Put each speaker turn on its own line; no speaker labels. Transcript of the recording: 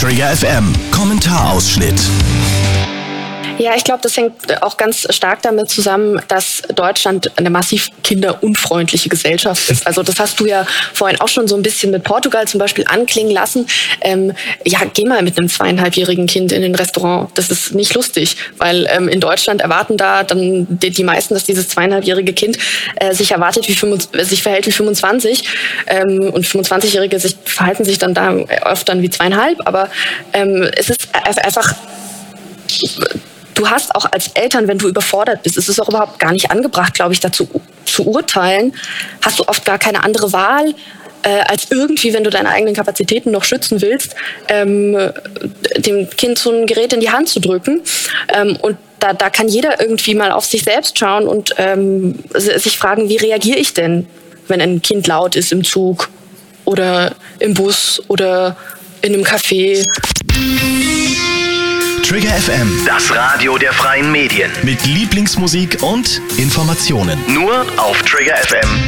Trigger FM Kommentarausschnitt.
Ja, ich glaube, das hängt auch ganz stark damit zusammen, dass Deutschland eine massiv kinderunfreundliche Gesellschaft ist. Also das hast du ja vorhin auch schon so ein bisschen mit Portugal zum Beispiel anklingen lassen. Geh mal mit einem 2,5-jährigen Kind in ein Restaurant. Das ist nicht lustig, weil in Deutschland erwarten da dann die meisten, dass dieses 2,5-jährige Kind sich verhält wie 25. Und 25-Jährige verhalten sich dann da oft dann wie 2,5. Aber es ist einfach... Du hast auch als Eltern, wenn du überfordert bist, es ist auch überhaupt gar nicht angebracht, glaube ich, dazu zu urteilen, hast du oft gar keine andere Wahl, als irgendwie, wenn du deine eigenen Kapazitäten noch schützen willst, dem Kind so ein Gerät in die Hand zu drücken. Und da kann jeder irgendwie mal auf sich selbst schauen und sich fragen, wie reagiere ich denn, wenn ein Kind laut ist im Zug oder im Bus oder in einem Café.
Trigger FM,
Das Radio der freien Medien.
mit Lieblingsmusik und Informationen.
Nur auf Trigger FM.